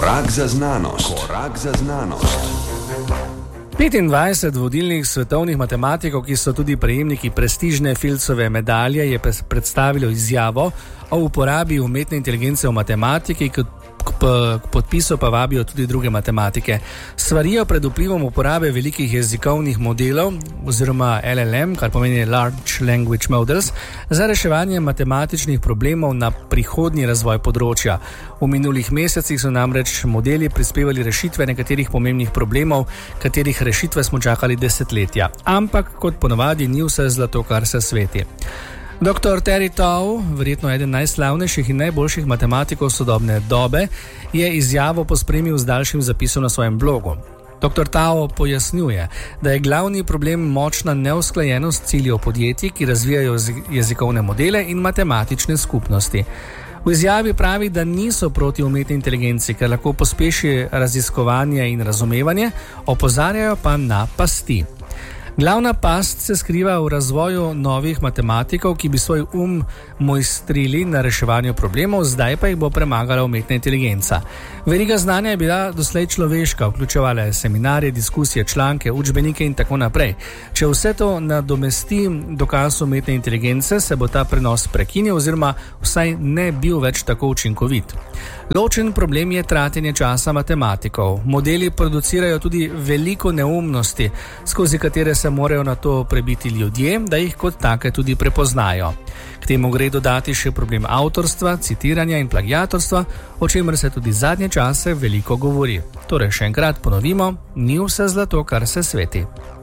Korak za znanost. Korak za znanost. 25 vodilnih svetovnih matematikov, ki so tudi prejemniki prestižne Fildsove medalje, je predstavilo izjavo o uporabi umetne inteligence v matematiki, k podpisu pa vabijo tudi druge matematike. Svarijo pred vplivom uporabe velikih jezikovnih modelov oziroma LLM, kar pomeni Large Language Models, za reševanje matematičnih problemov na prihodnji razvoj področja. V minulih mesecih so namreč modeli prispevali rešitve nekaterih pomembnih problemov, katerih rešitve smo čakali desetletja. Ampak, kot ponovadi, ni vse zlato, kar se sveti. Dr. Terry Tao, verjetno eden najslavnejših in najboljših matematikov sodobne dobe, je izjavo pospremil z daljšim zapisom na svojem blogu. Dr. Tao pojasnjuje, da je glavni problem močna neusklajenost ciljev podjetij, ki razvijajo jezikovne modele in matematične skupnosti. V izjavi pravi, da niso proti umetni inteligenci, ker lahko pospeši raziskovanje in razumevanje, opozarjajo pa na pasti. Glavna past se skriva v razvoju novih matematikov, ki bi svoj mojstrili na reševanju problemov, zdaj pa jih bo premagala umetna inteligenca. Veriga znanja je bila doslej človeška, vključevala je seminarje, diskusije, članke, učbenike in tako naprej. Če vse to nadomesti dokaz umetne inteligence, se bo ta prenos prekinil oziroma vsaj ne bil več tako učinkovit. Ločen problem je tratenje časa matematikov. Modeli producirajo tudi veliko neumnosti, skozi katere se morajo na to prebiti ljudje, da jih kot take tudi prepoznajo. K temu gre dodati še problem avtorstva, citiranja in plagiatorstva, o čemer se tudi zadnje čase veliko govori. Torej še enkrat ponovimo, ni vse zlato, kar se sveti.